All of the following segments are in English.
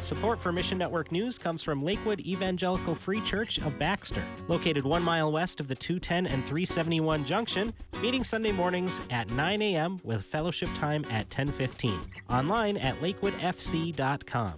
Support for Mission Network News comes from Lakewood Evangelical Free Church of Baxter, located 1 mile west of the 210 and 371 junction, meeting Sunday mornings at 9 a.m. with fellowship time at 10:15. Online at lakewoodfc.com.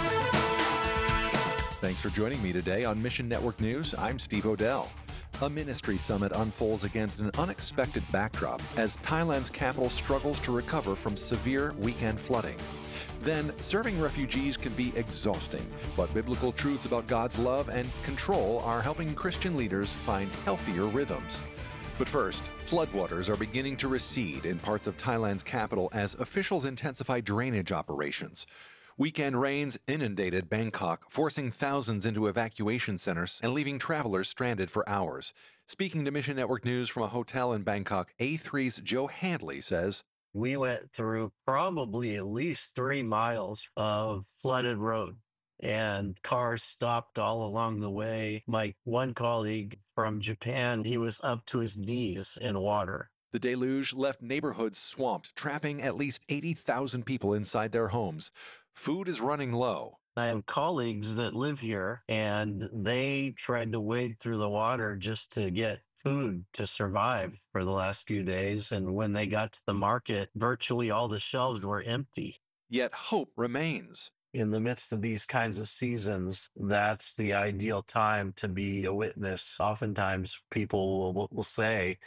Thanks for joining me today on Mission Network News. I'm Steve Odell. A ministry summit unfolds against an unexpected backdrop as Thailand's capital struggles to recover from severe weekend flooding. Then, serving refugees can be exhausting, but biblical truths about God's love and control are helping Christian leaders find healthier rhythms. But first, floodwaters are beginning to recede in parts of Thailand's capital as officials intensify drainage operations. Weekend rains inundated Bangkok, forcing thousands into evacuation centers and leaving travelers stranded for hours. Speaking to Mission Network News from a hotel in Bangkok, A3's Joe Handley says, "We went through probably at least 3 miles of flooded road, and cars stopped all along the way. My one colleague from Japan, he was up to his knees in water." The deluge left neighborhoods swamped, trapping at least 80,000 people inside their homes. Food is running low. I have colleagues that live here, and they tried to wade through the water just to get food to survive for the last few days. And when they got to the market, virtually all the shelves were empty. Yet hope remains. In the midst of these kinds of seasons, that's the ideal time to be a witness. Oftentimes people will say,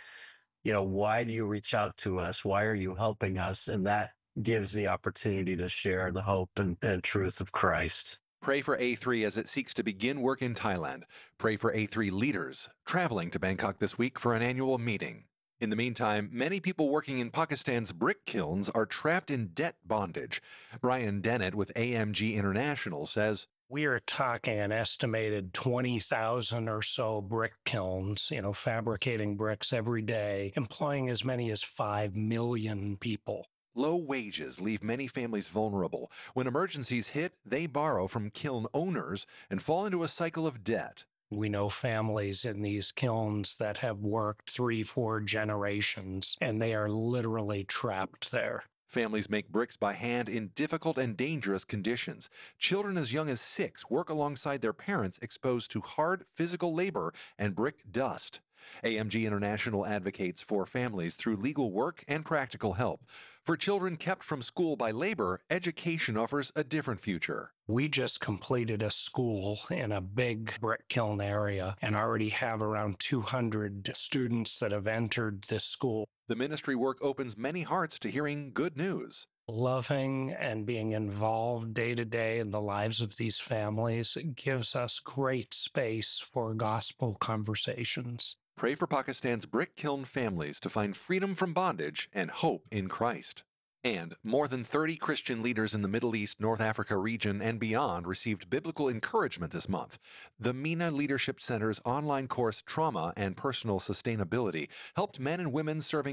why do you reach out to us? Why are you helping us? And that gives the opportunity to share the hope and truth of Christ. Pray for A3 as it seeks to begin work in Thailand. Pray for A3 leaders traveling to Bangkok this week for an annual meeting. In the meantime, many people working in Pakistan's brick kilns are trapped in debt bondage. Brian Dennett with AMG International says, "We are talking an estimated 20,000 or so brick kilns, fabricating bricks every day, employing as many as 5 million people. Low wages leave many families vulnerable. When emergencies hit, they borrow from kiln owners and fall into a cycle of debt. We know families in these kilns that have worked 3-4 generations, and they are literally trapped there. Families make bricks by hand in difficult and dangerous conditions. Children as young as 6 work alongside their parents, exposed to hard physical labor and brick dust. AMG International advocates for families through legal work and practical help. For children kept from school by labor, education offers a different future. We just completed a school in a big brick kiln area and already have around 200 students that have entered this school. The ministry work opens many hearts to hearing good news. Loving and being involved day to day in the lives of these families gives us great space for gospel conversations. Pray for Pakistan's brick kiln families to find freedom from bondage and hope in Christ. And more than 30 Christian leaders in the Middle East, North Africa region, and beyond received biblical encouragement this month. The MENA Leadership Center's online course, Trauma and Personal Sustainability, helped men and women serving